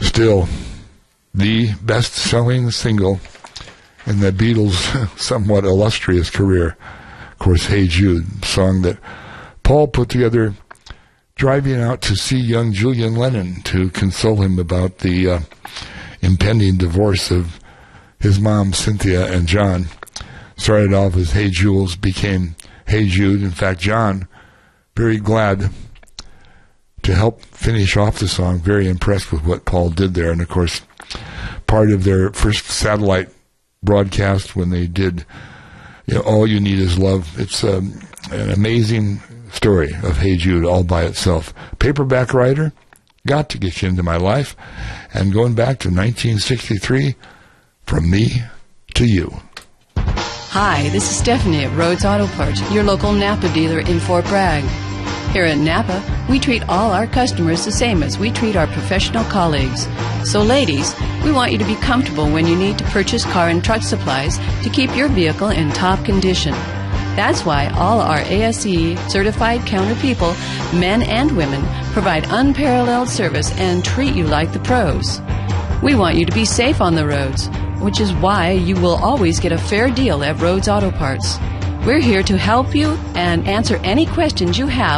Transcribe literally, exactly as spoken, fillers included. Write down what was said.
still the best-selling single in the Beatles' somewhat illustrious career. Of course, Hey Jude, song that Paul put together driving out to see young Julian Lennon to console him about the uh, impending divorce of his mom, Cynthia, and John. Started off as Hey Jules, became Hey Jude. In fact, John, very glad to help finish off the song, very impressed with what Paul did there. And, of course, part of their first satellite broadcast when they did, you know, All You Need Is Love. It's um, an amazing story of Hey Jude all by itself. Paperback writer, got to get you into my life. And going back to nineteen sixty-three, From Me to You. Hi, this is Stephanie at Rhodes Auto Parts, your local Napa dealer in Fort Bragg. Here at Napa, we treat all our customers the same as we treat our professional colleagues. So ladies, we want you to be comfortable when you need to purchase car and truck supplies to keep your vehicle in top condition. That's why all our A S E certified counter people, men and women, provide unparalleled service and treat you like the pros. We want you to be safe on the roads, which is why you will always get a fair deal at Rhodes Auto Parts. We're here to help you and answer any questions you have